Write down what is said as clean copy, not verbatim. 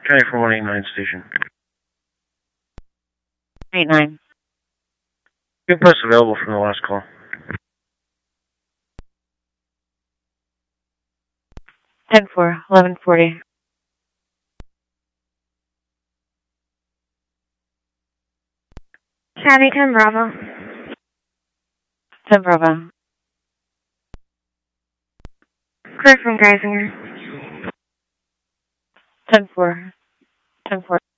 County 4189 station. 89. Good bus available from the last call. 10-4, 1140. County 10 Bravo. 10 Bravo. Clear from Geisinger. 10-4. 10-4.